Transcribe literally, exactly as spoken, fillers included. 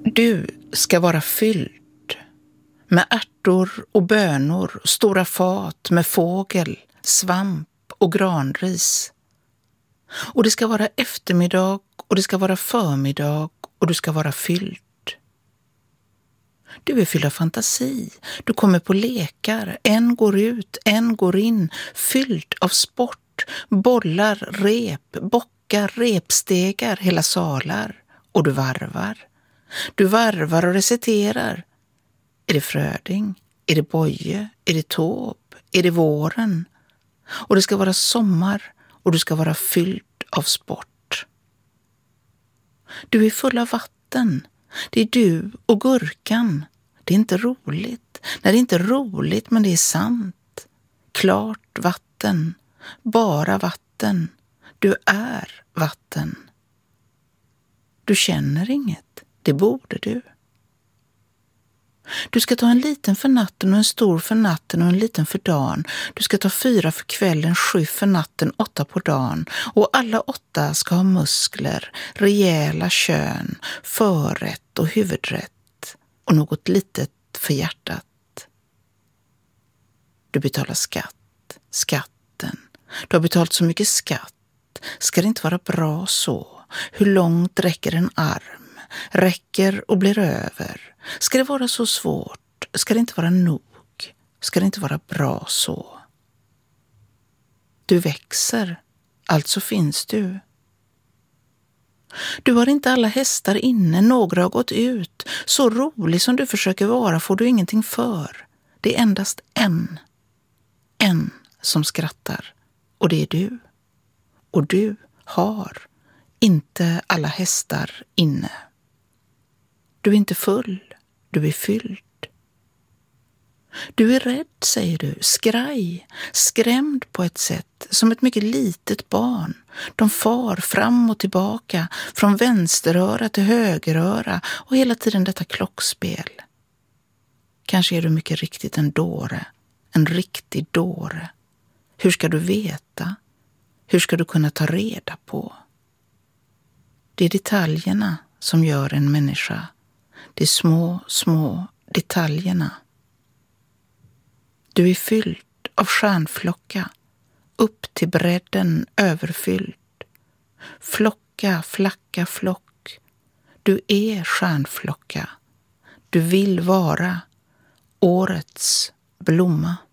Du ska vara fylld med ärtor och bönor, stora fat med fågel, svamp och granris. Och det ska vara eftermiddag och det ska vara förmiddag och du ska vara fylld. Du är fylld av fantasi. Du kommer på lekar. En går ut, en går in. Fylld av sport. Bollar, rep, bockar, repstegar, hela salar. Och du varvar. Du varvar och reciterar. Är det Fröding? Är det Boje? Är det Tåb? Är det våren? Och det ska vara sommar och du ska vara fylld av sport. Du är full av vatten. Det är du och gurkan. Det är inte roligt. Nej, det är inte roligt, men det är sant. Klart vatten. Bara vatten. Du är vatten. Du känner inget. Det borde du. Du ska ta en liten för natten och en stor för natten och en liten för dagen. Du ska ta fyra för kvällen, sju för natten, åtta på dagen. Och alla åtta ska ha muskler, rejäla kön, förrätt och huvudrätt och något litet för hjärtat. Du betalar skatt, skatten. Du har betalat så mycket skatt. Ska det inte vara bra så? Hur långt räcker en arm? Räcker och blir över. Ska det vara så svårt? Ska det inte vara nog? Ska det inte vara bra så? Du växer, alltså finns du. Du har inte alla hästar inne, några har gått ut. Så rolig som du försöker vara får du ingenting för. Det är endast en. En som skrattar. Och det är du. Och du har inte alla hästar inne. Du är inte full, du är fylld. Du är rädd, säger du, skraj, skrämd på ett sätt, som ett mycket litet barn. De far fram och tillbaka, från vänsteröra till högeröra och hela tiden detta klockspel. Kanske är du mycket riktigt en dåre, en riktig dåre. Hur ska du veta? Hur ska du kunna ta reda på? Det är detaljerna som gör en människa. De små, små detaljerna. Du är fylld av stjärnflocka, upp till bredden överfylld. Flocka, flacka, flock. Du är stjärnflocka. Du vill vara årets blomma.